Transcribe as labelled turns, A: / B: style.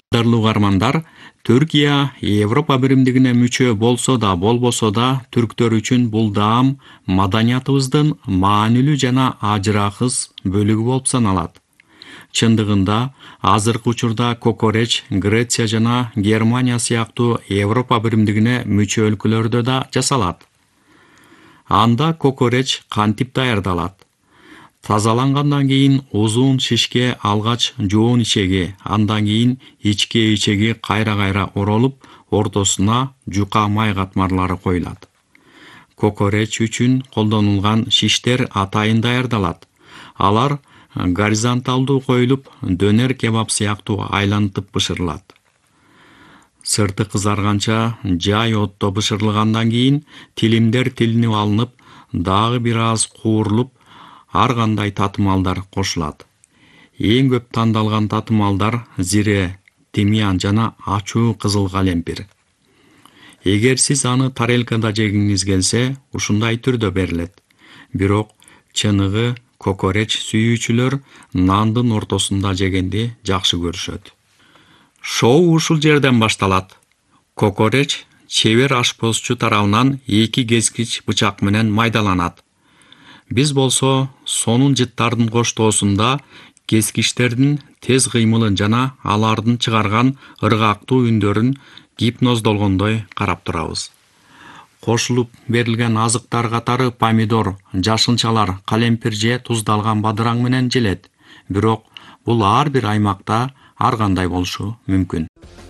A: Кадырлуу угармандар, Түркия Европа биримдигине мүчө болсо да болбосо да түрктөр үчүн бул даам маданиятыбыздын маанилүү жана ажыракыс бөлүгү болуп саналат. Чындыгында, азыркы учурда кокореч Греция жана Германия сыяктуу Европа биримдигине мүчө өлкөлөрдө да жасалат. Анда кокореч кантип даярдалат? Тазалангандан кийин узун шишке алгач жоон ичеги, андан кийин ичке ичеги кайра-кайра оролуп, ортосуна жука май катмарлары коюлат. Кокореч үчүн колдонулган шиштер атайын даярдалат. Алар горизонталдуу коюлуп, дөнер кебаб сыяктуу айлантып бышырылат. Сырты кызарганча жай отто бышырылгандан кийин тилимдер тилинип алынып, дагы бир аз куурулуп, ар кандай татымалдар кошулат. Эң көп тандалган татымалдар зире, тимьян жана ачуу кызыл калемпир. Эгер сиз аны тарелкада жегиңиз келсе, ушундай түрдө берилет. Бирок чыныгы кокореч сүйүүчүлөр нандын ортосунда жегенди жакшы көрүшөт. Шоу ушул жерден башталат. Кокореч чебер ашпозчу тарабынан 2 кескич бычак менен майдаланат. Биз болсо сонун жыттардын коштоосунда кескичтердин тез кыймылын жана алардын чыгарган ыргактуу үндөрүн гипноздолгондой карап турабыз. Кошулуп берилген азыктар катары помидор, жашылчалар, калемпир же туздалган бадыраң менен желет. Бирок бул ар бир аймакта ар кандай болушу мүмкүн.